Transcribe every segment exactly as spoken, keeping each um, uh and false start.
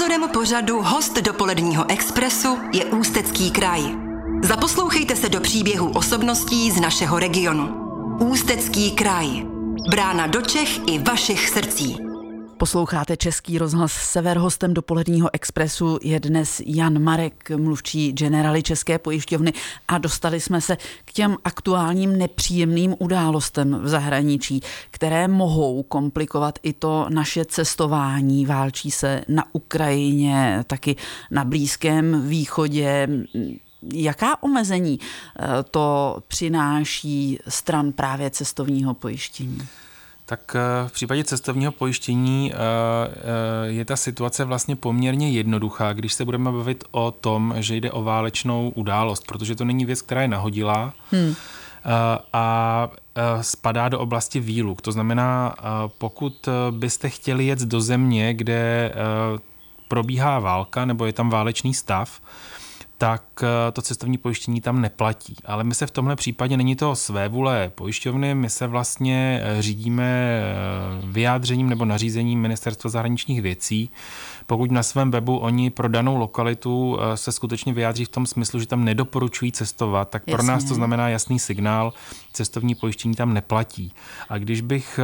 Sponzorem pořadu Host dopoledního Expressu je Ústecký kraj. Zaposlouchejte se do příběhů osobností z našeho regionu. Ústecký kraj. Brána do Čech i vašich srdcí. Posloucháte Český rozhlas Sever. Hostem dopoledního Expressu je dnes Jan Marek, mluvčí Generali České pojišťovny, a dostali jsme se k těm aktuálním nepříjemným událostem v zahraničí, které mohou komplikovat i to naše cestování. Válčí se na Ukrajině, taky na Blízkém východě. Jaká omezení to přináší stran právě cestovního pojištění? Tak v případě cestovního pojištění je ta situace vlastně poměrně jednoduchá, když se budeme bavit o tom, že jde o válečnou událost, protože to není věc, která je nahodilá hmm. a spadá do oblasti výluk. To znamená, pokud byste chtěli jet do země, kde probíhá válka nebo je tam válečný stav, tak to cestovní pojištění tam neplatí. Ale my se v tomhle případě, není to svévůle pojišťovny, my se vlastně řídíme vyjádřením nebo nařízením Ministerstva zahraničních věcí. Pokud na svém webu oni pro danou lokalitu se skutečně vyjádří v tom smyslu, že tam nedoporučují cestovat, tak pro Jasně. nás to znamená jasný signál, cestovní pojištění tam neplatí. A když bych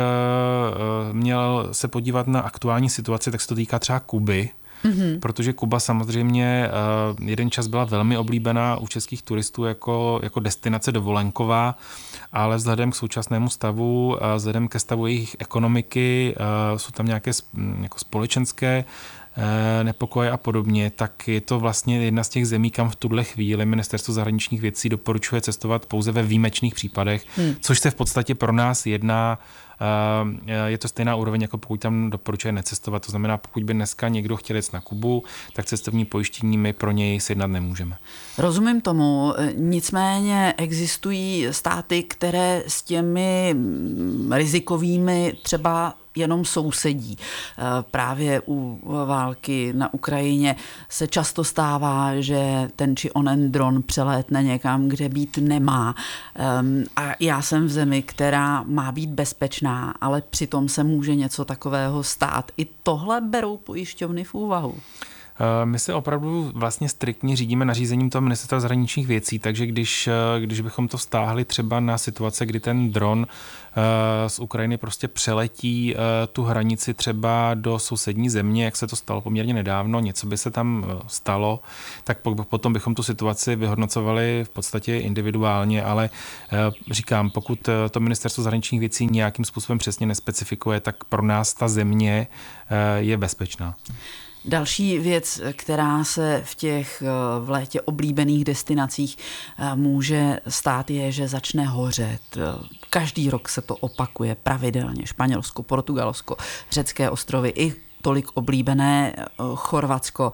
měl se podívat na aktuální situaci, tak se to týká třeba Kuby, Mm-hmm. protože Kuba samozřejmě jeden čas byla velmi oblíbená u českých turistů jako, jako destinace dovolenková, ale vzhledem k současnému stavu, vzhledem ke stavu jejich ekonomiky, jsou tam nějaké jako společenské nepokoje a podobně, tak je to vlastně jedna z těch zemí, kam v tuhle chvíli Ministerstvo zahraničních věcí doporučuje cestovat pouze ve výjimečných případech, hmm. což se v podstatě pro nás jedná, je to stejná úroveň, jako pokud tam doporučuje necestovat. To znamená, pokud by dneska někdo chtěl jet na Kubu, tak cestovní pojištění my pro něj sjednat nemůžeme. Rozumím tomu, nicméně existují státy, které s těmi rizikovými třeba jenom sousedí. Právě u války na Ukrajině se často stává, že ten či onen dron přelétne někam, kde být nemá. A já jsem v zemi, která má být bezpečná, ale přitom se může něco takového stát. I tohle berou pojišťovny v úvahu. My se opravdu vlastně striktně řídíme nařízením toho Ministerstva zahraničních věcí, takže když, když bychom to vztáhli třeba na situace, kdy ten dron z Ukrajiny prostě přeletí tu hranici třeba do sousední země, jak se to stalo poměrně nedávno, něco by se tam stalo, tak potom bychom tu situaci vyhodnocovali v podstatě individuálně, ale říkám, pokud to Ministerstvo zahraničních věcí nějakým způsobem přesně nespecifikuje, tak pro nás ta země je bezpečná. Další věc, která se v těch v létě oblíbených destinacích může stát, je, že začne hořet. Každý rok se to opakuje pravidelně. Španělsko, Portugalsko, řecké ostrovy i tolik oblíbené Chorvatsko.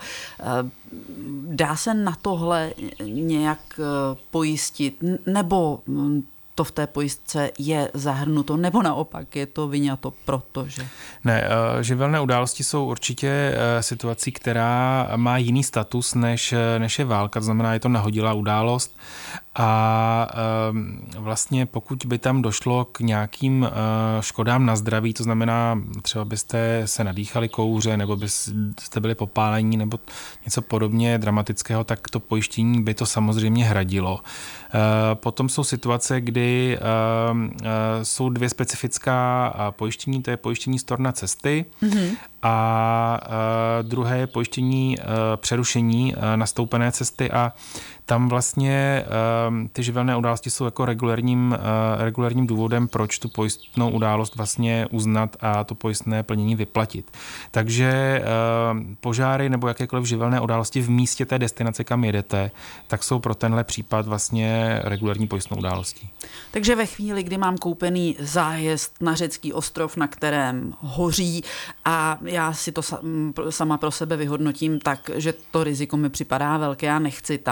Dá se na tohle nějak pojistit, nebo to v té pojistce je zahrnuto, nebo naopak je to vyňato, protože? Ne, živelné události jsou určitě situací, která má jiný status, než, než je válka, to znamená, je to nahodilá událost a vlastně pokud by tam došlo k nějakým škodám na zdraví, to znamená, třeba byste se nadýchali kouře, nebo byste byli popálení, nebo něco podobně dramatického, tak to pojištění by to samozřejmě hradilo. Potom jsou situace, kdy jsou dvě specifická pojištění, to je pojištění storna cesty mm-hmm. a druhé je pojištění přerušení nastoupené cesty a tam vlastně ty živelné události jsou jako regulérním, regulérním důvodem, proč tu pojistnou událost vlastně uznat a to pojistné plnění vyplatit. Takže požáry nebo jakékoliv živelné události v místě té destinace, kam jedete, tak jsou pro tenhle případ vlastně regulérní pojistnou událostí. Takže ve chvíli, kdy mám koupený zájezd na řecký ostrov, na kterém hoří a já si to sama pro sebe vyhodnotím tak, že to riziko mi připadá velké a nechci tam,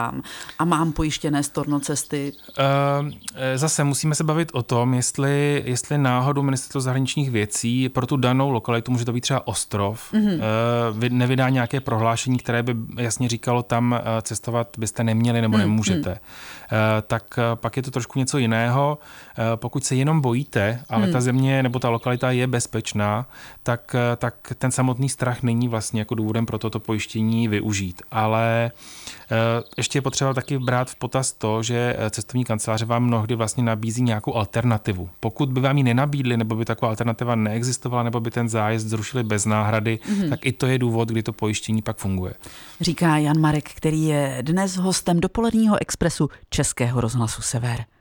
a mám pojištěné stornocesty? Zase musíme se bavit o tom, jestli, jestli náhodou Ministerstvo zahraničních věcí pro tu danou lokalitu, může to být třeba ostrov, mm-hmm. nevydá nějaké prohlášení, které by jasně říkalo, tam cestovat byste neměli nebo mm-hmm. nemůžete. Tak pak je to trošku něco jiného. Pokud se jenom bojíte, ale mm. ta země nebo ta lokalita je bezpečná, tak, tak ten samotný strach není vlastně jako důvodem pro toto pojištění využít. Ale ještě je potřeba taky brát v potaz to, že cestovní kanceláře vám mnohdy vlastně nabízí nějakou alternativu. Pokud by vám ji nenabídli, nebo by taková alternativa neexistovala, nebo by ten zájezd zrušili bez náhrady, mm. tak i to je důvod, kdy to pojištění pak funguje. Říká Jan Marek, který je dnes hostem dopoledního expresu Českého rozhlasu Sever.